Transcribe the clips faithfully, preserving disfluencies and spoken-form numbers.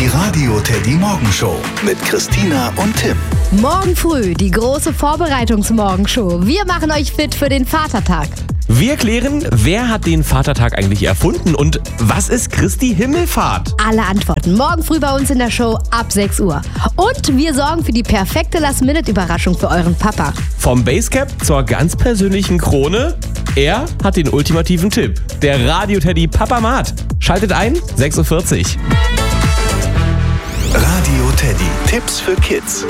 Die Radio Teddy Morgenshow mit Christina und Tim. Morgen früh die große Vorbereitungsmorgenshow. Wir machen euch fit für den Vatertag. Wir klären, wer hat den Vatertag eigentlich erfunden und was ist Christi Himmelfahrt? Alle Antworten morgen früh bei uns in der Show ab sechs Uhr. Und wir sorgen für die perfekte Last-Minute-Überraschung für euren Papa. Vom Basecap zur ganz persönlichen Krone. Er hat den ultimativen Tipp. Der Radio Teddy Papamat. Schaltet ein, sechs Uhr vierzig. Radio Teddy. Tipps für Kids.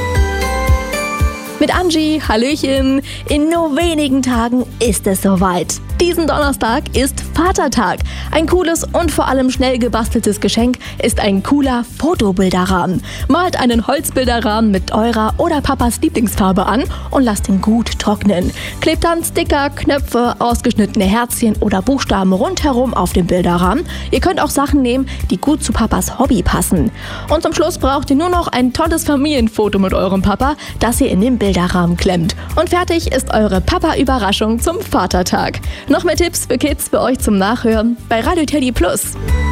Mit Angie, Hallöchen. In nur wenigen Tagen ist es soweit. Diesen Donnerstag ist Vatertag. Ein cooles und vor allem schnell gebasteltes Geschenk ist ein cooler Fotobilderrahmen. Malt einen Holzbilderrahmen mit eurer oder Papas Lieblingsfarbe an und lasst ihn gut trocknen. Klebt dann Sticker, Knöpfe, ausgeschnittene Herzchen oder Buchstaben rundherum auf dem Bilderrahmen. Ihr könnt auch Sachen nehmen, die gut zu Papas Hobby passen. Und zum Schluss braucht ihr nur noch ein tolles Familienfoto mit eurem Papa, das ihr in den Bilderrahmen klemmt. Und fertig ist eure Papa-Überraschung zum Vatertag. Noch mehr Tipps für Kids für euch zum Nachhören bei Radio Teddy Plus.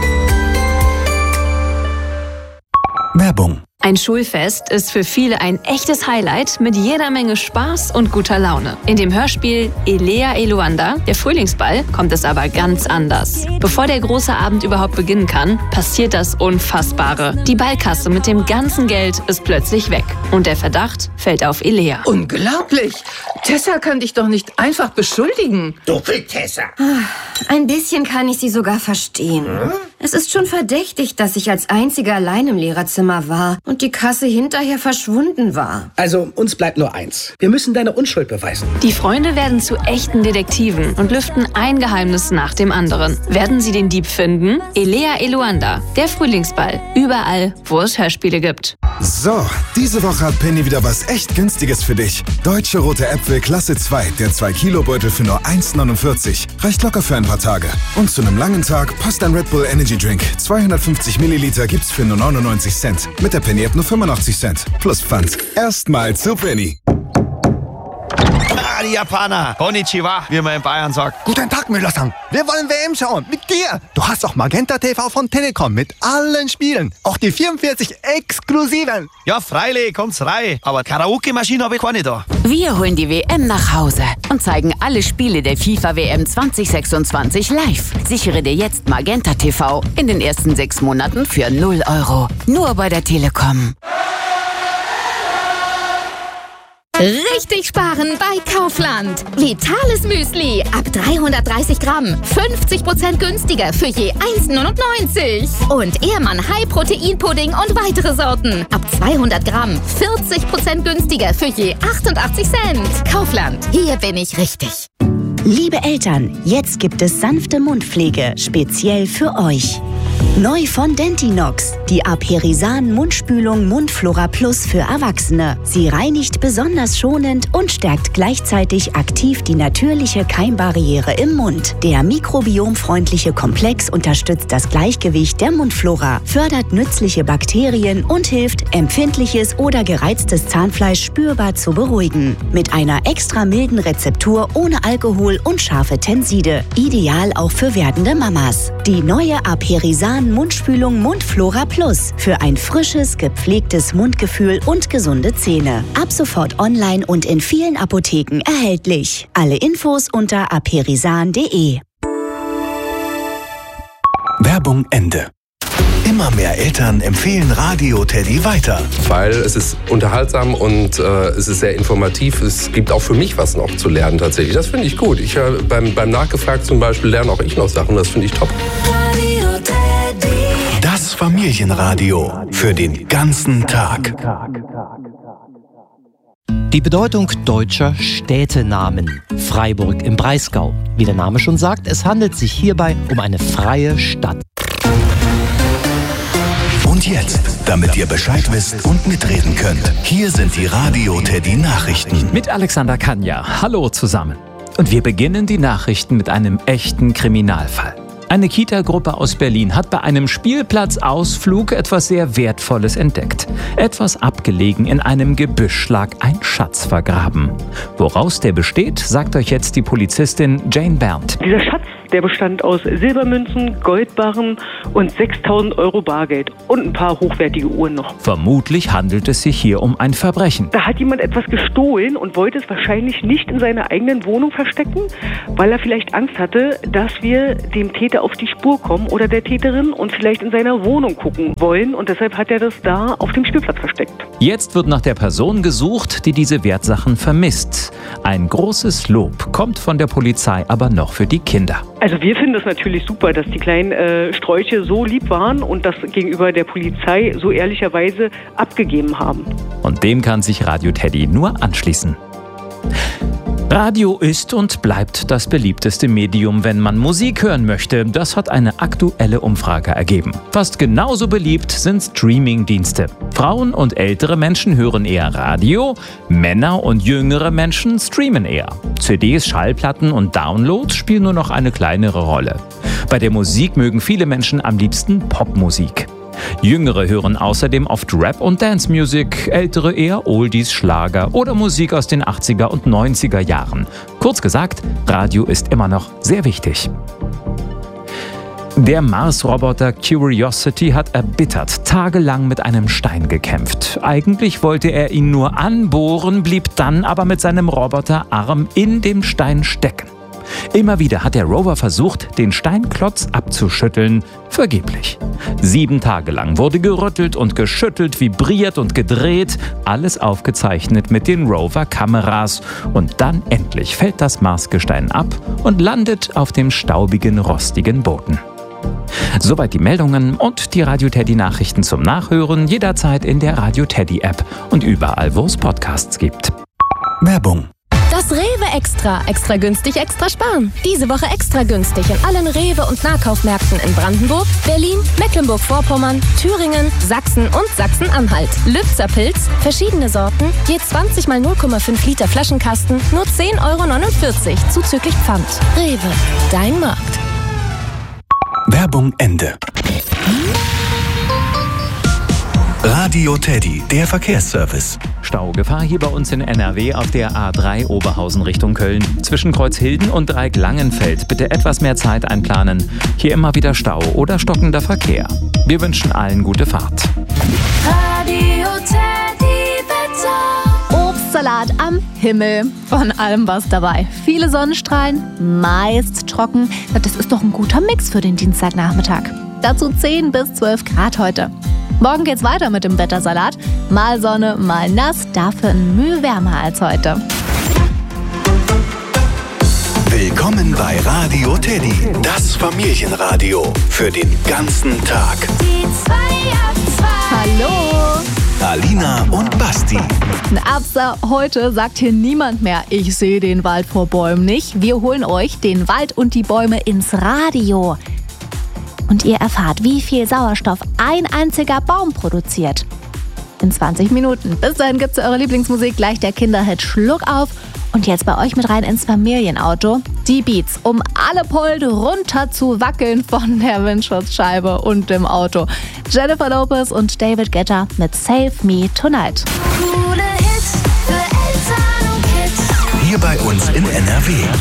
Werbung. Ein Schulfest ist für viele ein echtes Highlight mit jeder Menge Spaß und guter Laune. In dem Hörspiel Elea Eluanda, der Frühlingsball, kommt es aber ganz anders. Bevor der große Abend überhaupt beginnen kann, passiert das Unfassbare. Die Ballkasse mit dem ganzen Geld ist plötzlich weg. Und der Verdacht fällt auf Elea. Unglaublich! Tessa kann dich doch nicht einfach beschuldigen. Doppel-Tessa. Ein bisschen kann ich sie sogar verstehen. Hm? Es ist schon verdächtig, dass ich als Einzige allein im Lehrerzimmer war und die Kasse hinterher verschwunden war. Also, uns bleibt nur eins. Wir müssen deine Unschuld beweisen. Die Freunde werden zu echten Detektiven und lüften ein Geheimnis nach dem anderen. Werden sie den Dieb finden? Elea Eluanda, der Frühlingsball. Überall, wo es Hörspiele gibt. So, diese Woche hat Penny wieder was echt Günstiges für dich. Deutsche rote Äpfel Klasse zwei, der zwei Kilo Beutel für nur eins neunundvierzig. Reicht locker für ein paar Tage. Und zu einem langen Tag passt ein Red Bull Energy Drink. zweihundertfünfzig Milliliter gibt's für nur neunundneunzig Cent. Mit der Penny App nur fünfundachtzig Cent. Plus Pfand. Erstmal zu Penny. Ah, die Japaner. Konnichiwa, wie man in Bayern sagt. Guten Tag, Müller-san. Wir wollen W M schauen. Mit dir. Du hast auch Magenta T V von Telekom mit allen Spielen. Auch die vierundvierzig exklusiven. Ja, freilich, kommt's rein. Aber Karaoke-Maschine habe ich keine da. Wir holen die W M nach Hause und zeigen alle Spiele der FIFA W M zwanzig sechsundzwanzig live. Sichere dir jetzt Magenta T V in den ersten sechs Monaten für null Euro. Nur bei der Telekom. Richtig sparen bei Kaufland. Vitales Müsli ab dreihundertdreißig Gramm. fünfzig Prozent günstiger für je eins neunundneunzig. Und Ehrmann High Protein Pudding und weitere Sorten. Ab zweihundert Gramm. vierzig Prozent günstiger für je achtundachtzig Cent. Kaufland. Hier bin ich richtig. Liebe Eltern, jetzt gibt es sanfte Mundpflege, speziell für euch. Neu von Dentinox, die Aperisan Mundspülung Mundflora Plus für Erwachsene. Sie reinigt besonders schonend und stärkt gleichzeitig aktiv die natürliche Keimbarriere im Mund. Der mikrobiomfreundliche Komplex unterstützt das Gleichgewicht der Mundflora, fördert nützliche Bakterien und hilft, empfindliches oder gereiztes Zahnfleisch spürbar zu beruhigen. Mit einer extra milden Rezeptur ohne Alkohol und scharfe Tenside. Ideal auch für werdende Mamas. Die neue Aperisan Mundspülung Mundflora Plus für ein frisches, gepflegtes Mundgefühl und gesunde Zähne. Ab sofort online und in vielen Apotheken erhältlich. Alle Infos unter aperisan punkt de. Werbung Ende. Immer mehr Eltern empfehlen Radio Teddy weiter. Weil es ist unterhaltsam und äh, es ist sehr informativ. Es gibt auch für mich was noch zu lernen tatsächlich. Das finde ich gut. Ich äh, beim, beim Nachgefragt zum Beispiel lerne auch ich noch Sachen. Das finde ich top. Radio Teddy. Das Familienradio für den ganzen Tag. Die Bedeutung deutscher Städtenamen. Freiburg im Breisgau. Wie der Name schon sagt, es handelt sich hierbei um eine freie Stadt. Und jetzt, damit ihr Bescheid wisst und mitreden könnt, hier sind die Radio Teddy Nachrichten. Mit Alexander Kanja. Hallo zusammen. Und wir beginnen die Nachrichten mit einem echten Kriminalfall. Eine Kita-Gruppe aus Berlin hat bei einem Spielplatzausflug etwas sehr Wertvolles entdeckt. Etwas abgelegen in einem Gebüsch lag ein Schatz vergraben. Woraus der besteht, sagt euch jetzt die Polizistin Jane Berndt. Dieser Schatz, Der bestand aus Silbermünzen, Goldbarren und sechstausend Euro Bargeld und ein paar hochwertige Uhren noch. Vermutlich handelt es sich hier um ein Verbrechen. Da hat jemand etwas gestohlen und wollte es wahrscheinlich nicht in seiner eigenen Wohnung verstecken, weil er vielleicht Angst hatte, dass wir dem Täter auf die Spur kommen oder der Täterin und vielleicht in seiner Wohnung gucken wollen. Und deshalb hat er das da auf dem Spielplatz versteckt. Jetzt wird nach der Person gesucht, die diese Wertsachen vermisst. Ein großes Lob kommt von der Polizei aber noch für die Kinder. Also wir finden es natürlich super, dass die kleinen äh, Sträuche so lieb waren und das gegenüber der Polizei so ehrlicherweise abgegeben haben. Und dem kann sich Radio Teddy nur anschließen. Radio ist und bleibt das beliebteste Medium, wenn man Musik hören möchte. Das hat eine aktuelle Umfrage ergeben. Fast genauso beliebt sind Streaming-Dienste. Frauen und ältere Menschen hören eher Radio, Männer und jüngere Menschen streamen eher. C Ds, Schallplatten und Downloads spielen nur noch eine kleinere Rolle. Bei der Musik mögen viele Menschen am liebsten Popmusik. Jüngere hören außerdem oft Rap und Dance Music, ältere eher Oldies, Schlager oder Musik aus den achtziger und neunziger Jahren. Kurz gesagt, Radio ist immer noch sehr wichtig. Der Mars-Roboter Curiosity hat erbittert tagelang mit einem Stein gekämpft. Eigentlich wollte er ihn nur anbohren, blieb dann aber mit seinem Roboterarm in dem Stein stecken. Immer wieder hat der Rover versucht, den Steinklotz abzuschütteln. Vergeblich. Sieben Tage lang wurde gerüttelt und geschüttelt, vibriert und gedreht. Alles aufgezeichnet mit den Rover-Kameras. Und dann endlich fällt das Marsgestein ab und landet auf dem staubigen, rostigen Boden. Soweit die Meldungen und die Radio Teddy Nachrichten zum Nachhören jederzeit in der Radio Teddy App und überall, wo es Podcasts gibt. Werbung. Das Rewe Extra. Extra günstig, extra sparen. Diese Woche extra günstig in allen Rewe- und Nahkaufmärkten in Brandenburg, Berlin, Mecklenburg-Vorpommern, Thüringen, Sachsen und Sachsen-Anhalt. Lübzer Pilz, verschiedene Sorten, je zwanzig mal null Komma fünf Liter Flaschenkasten, nur zehn Euro neunundvierzig, zuzüglich Pfand. Rewe, dein Markt. Werbung Ende. Radio Teddy, der Verkehrsservice. Staugefahr hier bei uns in N R W auf der A drei Oberhausen Richtung Köln. Zwischen Kreuzhilden und Dreieck-Langenfeld bitte etwas mehr Zeit einplanen. Hier immer wieder Stau oder stockender Verkehr. Wir wünschen allen gute Fahrt. Radio Teddy Wetter. Obstsalat am Himmel. Von allem was dabei. Viele Sonnenstrahlen, meist trocken. Das ist doch ein guter Mix für den Dienstagnachmittag. Dazu zehn bis zwölf Grad heute. Morgen geht's weiter mit dem Wettersalat. Mal Sonne, mal nass, dafür ein Mühe wärmer als heute. Willkommen bei Radio Teddy, das Familienradio für den ganzen Tag. Die zwei ab zwei. Hallo. Alina und Basti. Absa, heute sagt hier niemand mehr, ich sehe den Wald vor Bäumen nicht. Wir holen euch den Wald und die Bäume ins Radio. Und ihr erfahrt, wie viel Sauerstoff ein einziger Baum produziert. In zwanzig Minuten. Bis dahin gibt's eure Lieblingsmusik, gleich der Kinderhit Schluck auf. Und jetzt bei euch mit rein ins Familienauto. Die Beats, um alle Polde runter zu wackeln von der Windschutzscheibe und dem Auto. Jennifer Lopez und David Guetta mit Save Me Tonight. Coole Hits für Eltern und Kids. Hier bei uns in N R W.